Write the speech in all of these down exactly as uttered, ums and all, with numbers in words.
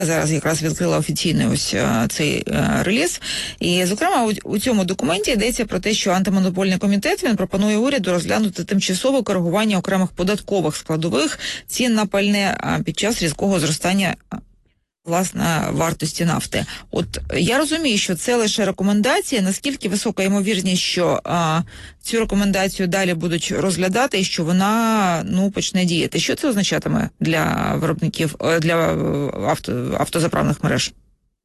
зараз якраз відкрила офіційний ось цей реліз. І, зокрема, у, у цьому документі йдеться про те, що антимонопольний комітет, він пропонує уряду розглянути тимчасове коригування окремих податкових складових цін на пальне під час різкого зростання власне вартості нафти. От я розумію, що це лише рекомендація. Наскільки висока ймовірність, що а, цю рекомендацію далі будуть розглядати і що вона ну почне діяти? Що це означатиме для виробників, для авто, автозаправних мереж?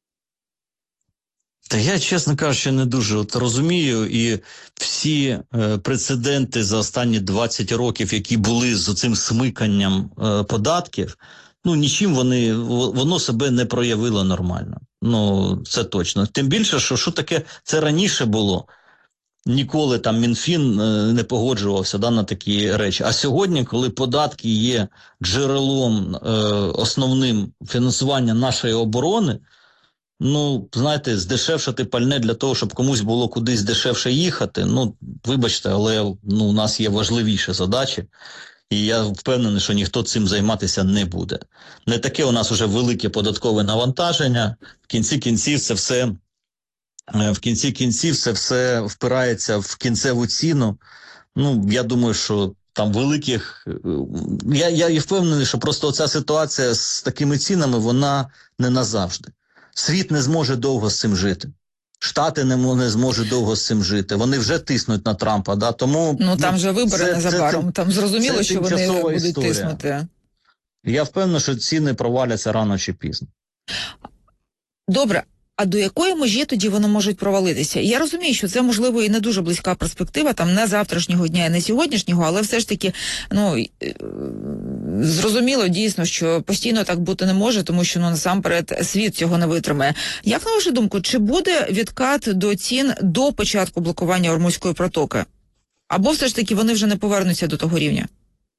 Та я, чесно кажучи, не дуже от розумію, і всі е, прецеденти за останні двадцять років, які були з цим смиканням е, податків, ну, нічим вони, воно себе не проявило нормально. Ну, це точно. Тим більше, що що таке, це раніше було. Ніколи там Мінфін не погоджувався да, на такі речі. А сьогодні, коли податки є джерелом е, основним фінансування нашої оборони, ну, знаєте, здешевшати пальне для того, щоб комусь було кудись дешевше їхати, ну, вибачте, але ну, у нас є важливіші задачі. І я впевнений, що ніхто цим займатися не буде. Не таке у нас вже велике податкове навантаження. В кінці кінців це все, в кінці кінців це все впирається в кінцеву ціну. Ну, я думаю, що там великих... Я, я впевнений, що просто оця ситуація з такими цінами, вона не назавжди. Світ не зможе довго з цим жити. Штати не, не зможуть довго з цим жити. Вони вже тиснуть на Трампа, да, тому... Ну, там же вибори це, незабаром, це, там зрозуміло, що вони будуть історія. Тиснути. Я впевнений, що ціни проваляться рано чи пізно. Добре. А до якої межі тоді вони можуть провалитися? Я розумію, що це, можливо, і не дуже близька перспектива, там, не завтрашнього дня і не сьогоднішнього, але все ж таки, ну, зрозуміло дійсно, що постійно так бути не може, тому що, ну, насамперед, світ цього не витримає. Як, на вашу думку, чи буде відкат до цін до початку блокування Ормузької протоки? Або все ж таки вони вже не повернуться до того рівня?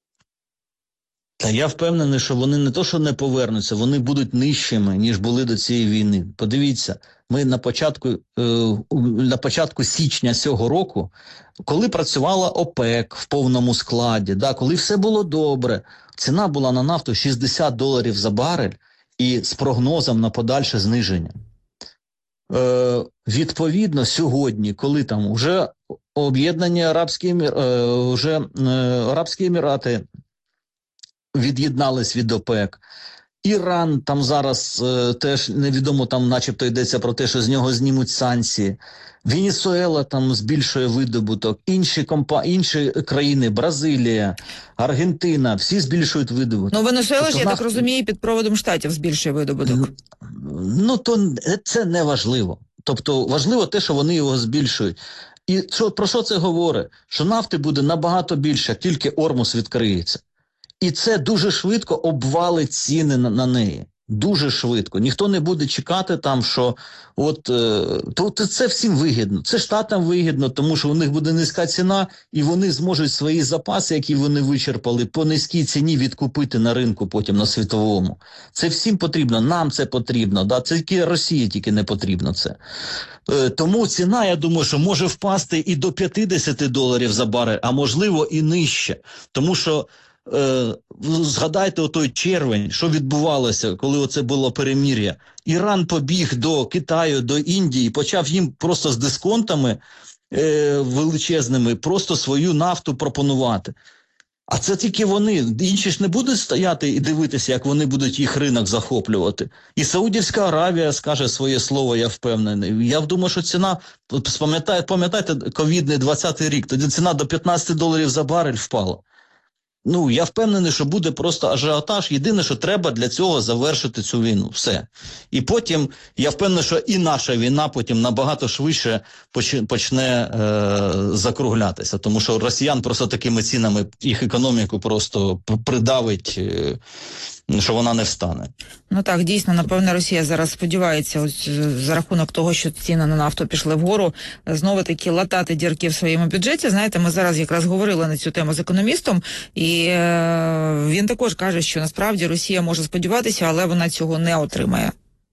Та я впевнений, що вони не то, що не повернуться, вони будуть нижчими, ніж були до цієї війни. Подивіться, ми на початку, е, на початку січня цього року, коли працювала ОПЕК в повному складі, да, коли все було добре, ціна була на нафту шістдесят доларів за барель і з прогнозом на подальше зниження. Е, відповідно, сьогодні, коли там вже об'єднані Арабські, е, вже, е, Арабські Емірати від'єднались від ОПЕК. Іран там зараз е, теж невідомо, там начебто йдеться про те, що з нього знімуть санкції. Венесуела там збільшує видобуток. Інші, компа... Інші країни, Бразилія, Аргентина, всі збільшують видобуток. Ну, Венесуела тобто, ж, я наш... так розумію, під проводом Штатів збільшує видобуток. Ну, то це не важливо. Тобто важливо те, що вони його збільшують. І що, про що це говорить? Що нафти буде набагато більше, як тільки Ормуз відкриється. І це дуже швидко обвалить ціни на, на неї. Дуже швидко. Ніхто не буде чекати там, що от е, то, то це всім вигідно. Це Штатам вигідно, тому що у них буде низька ціна, і вони зможуть свої запаси, які вони вичерпали, по низькій ціні відкупити на ринку потім на світовому. Це всім потрібно, нам це потрібно. Да? Це тільки Росії тільки не потрібно це. Е, тому ціна, я думаю, що може впасти і до п'ятдесят доларів за барель, а можливо і нижче. Тому що Е, згадайте отой червень, що відбувалося, коли оце було перемир'я. Іран побіг до Китаю, до Індії, почав їм просто з дисконтами е, величезними просто свою нафту пропонувати. А це тільки вони. Інші ж не будуть стояти і дивитися, як вони будуть їх ринок захоплювати. І Саудівська Аравія скаже своє слово, я впевнений. Я думаю, що ціна, пам'ятаєте, пам'ятаєте ковідний двадцятий рік, тоді ціна до п'ятнадцять доларів за барель впала. Ну, я впевнений, що буде просто ажіотаж. Єдине, що треба для цього завершити цю війну. Все. І потім, я впевнений, що і наша війна потім набагато швидше почне е, закруглятися. Тому що росіян просто такими цінами їх економіку просто придавить, е, що вона не встане. Ну так, дійсно, напевно, Росія зараз сподівається, ось за рахунок того, що ціни на нафту пішли вгору, знову-таки латати дірки в своєму бюджеті. Знаєте, ми зараз якраз говорили на цю тему з економістом, і е, він також каже, що насправді Росія може сподіватися, але вона цього не отримає.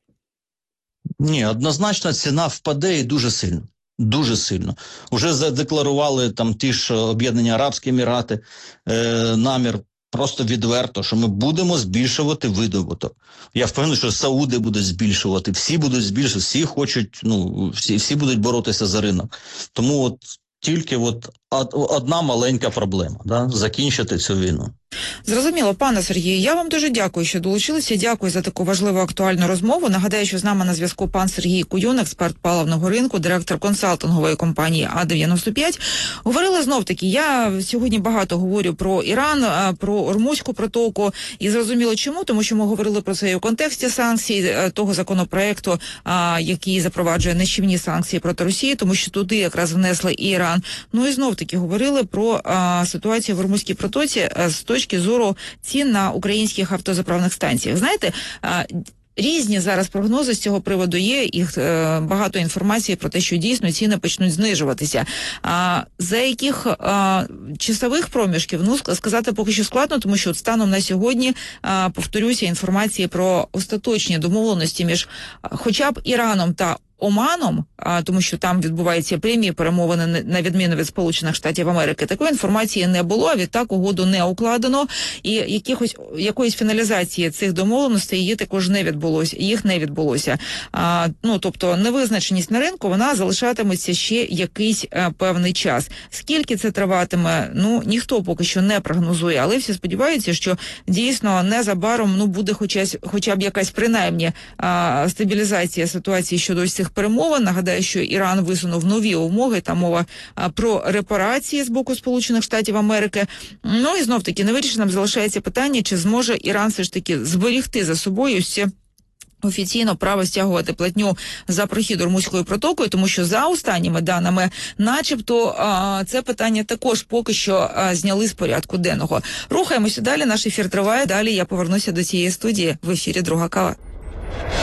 Ні, однозначно ціна впаде і дуже сильно. Дуже сильно. Уже задекларували там ті ж Об'єднані Арабські Емірати е, намір просто відверто, що ми будемо збільшувати видобуток. Я впевнений, що Сауди будуть збільшувати, всі будуть збільшувати, всі хочуть, ну, всі, всі будуть боротися за ринок. Тому от тільки от одна маленька проблема, да, закінчити цю війну. Зрозуміло, пане Сергію, я вам дуже дякую, що долучилися. Дякую за таку важливу актуальну розмову. Нагадаю, що з нами на зв'язку пан Сергій Куюн, експерт паливного ринку, директор консалтингової компанії А дев'яносто п'ять. Говорили знов-таки, я сьогодні багато говорю про Іран, про Ормузьку протоку. І зрозуміло чому, тому що ми говорили про це і у контексті санкцій, того законопроекту, який запроваджує нищівні санкції проти Росії, тому що туди якраз внесли і Іран. Ну і знов-таки говорили про ситуацію в Ормузькій протоці з точки зору цін на українських автозаправних станціях. Знаєте, різні зараз прогнози з цього приводу є, їх е, багато інформації про те, що дійсно ціни почнуть знижуватися. А за яких а, часових проміжків, ну, сказати поки що складно, тому що от станом на сьогодні, а, повторюся, інформації про остаточні домовленості між а, хоча б Іраном та Оманом, а, тому що там відбуваються прямі перемовини на відміну від Сполучених Штатів Америки, такої інформації не було, а відтак угоду не укладено, і якихось якоїсь фіналізації цих домовленостей її також не відбулося, їх не відбулося. А, ну, тобто невизначеність на ринку, вона залишатиметься ще якийсь а, певний час. Скільки це триватиме, ну, ніхто поки що не прогнозує, але всі сподіваються, що дійсно незабаром, ну, буде хоча, хоча б якась принаймні а, стабілізація ситуації щодо ось цих перемовин. Нагадаю, що Іран висунув нові умови, та мова а, про репарації з боку Сполучених Штатів Америки. Ну і знов-таки невирішеним залишається питання, чи зможе Іран все ж таки зберігти за собою ці офіційно право стягувати платню за прохід Ормузькою протокою, тому що за останніми даними, начебто, а, це питання також поки що а, зняли з порядку денного. Рухаємося далі, наш ефір триває, далі я повернуся до цієї студії в ефірі «Друга кава».